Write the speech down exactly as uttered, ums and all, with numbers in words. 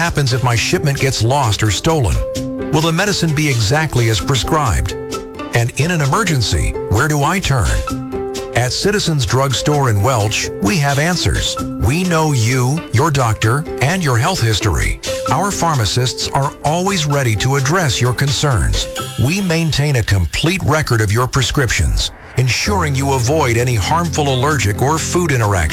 happens if my shipment gets lost or stolen? Will the medicine be exactly as prescribed? And in an emergency, where do I turn? At Citizens Drug Store in Welch, we have answers. We know you, your doctor, and your health history. Our pharmacists are always ready to address your concerns. We maintain a complete record of your prescriptions, ensuring you avoid any harmful allergic or food interactions.